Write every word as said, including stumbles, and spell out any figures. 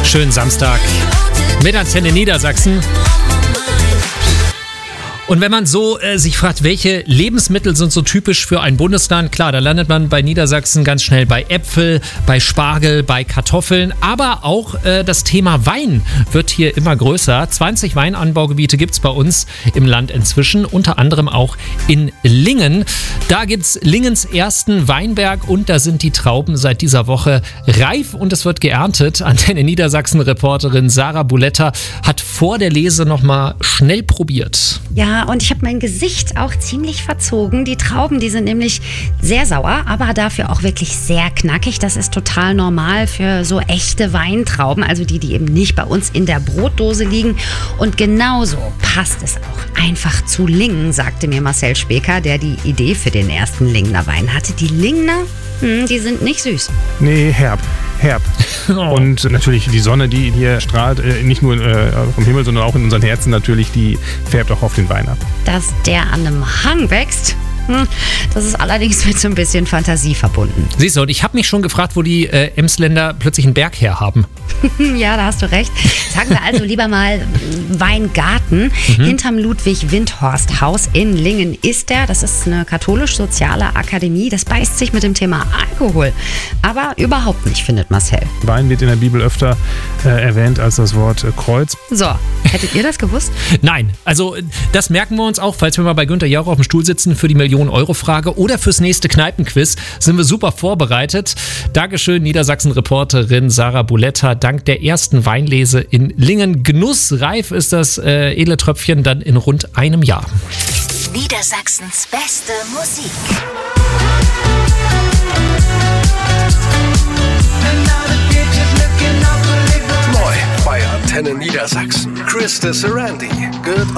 Schönen Samstag mit Antenne Niedersachsen. Und wenn man so äh, sich fragt, welche Lebensmittel sind so typisch für ein Bundesland, klar, da landet man bei Niedersachsen ganz schnell bei Äpfel, bei Spargel, bei Kartoffeln, aber auch äh, das Thema Wein wird hier immer größer. zwanzig Weinanbaugebiete gibt es bei uns im Land inzwischen, unter anderem auch in Lingen. Da gibt es Lingens ersten Weinberg und da sind die Trauben seit dieser Woche reif und es wird geerntet. Antenne Niedersachsen-Reporterin Sarah Buletta hat vor der Lese nochmal schnell probiert. Ja, und ich habe mein Gesicht auch ziemlich verzogen. Die Trauben, die sind nämlich sehr sauer, aber dafür auch wirklich sehr knackig. Das ist total normal für so echte Weintrauben, also die, die eben nicht bei uns in der Brotdose liegen. Und genauso passt es auch einfach zu Lingen, sagte mir Marcel Speker, der die Idee für den ersten Lingener Wein hatte. Die Lingener, hm, die sind nicht süß. Nee, herb. Herb. Oh. Und natürlich die Sonne, die hier strahlt, nicht nur vom Himmel, sondern auch in unseren Herzen natürlich, die färbt auch auf den Wein ab. Dass der an einem Hang wächst, das ist allerdings mit so ein bisschen Fantasie verbunden. Siehst du, und ich habe mich schon gefragt, wo die äh, Emsländer plötzlich einen Berg herhaben. Ja, da hast du recht. Sagen wir also lieber mal Weingarten. Mhm. Hinterm Ludwig-Windhorst-Haus in Lingen ist der. Das ist eine katholisch-soziale Akademie. Das beißt sich mit dem Thema Alkohol. Aber überhaupt nicht, findet Marcel. Wein wird in der Bibel öfter äh, erwähnt als das Wort äh, Kreuz. So, hättet ihr das gewusst? Nein, also das merken wir uns auch, falls wir mal bei Günther Jauch auf dem Stuhl sitzen für die Millionen-Euro-Frage oder fürs nächste Kneipenquiz. Sind wir super vorbereitet. Dankeschön, Niedersachsen-Reporterin Sarah Buletta. Dank der ersten Weinlese in Lingen. Genussreif ist das äh, edle Tröpfchen dann in rund einem Jahr. Niedersachsens beste Musik. Neu bei Antenne Niedersachsen. Chris de Sarandi. Good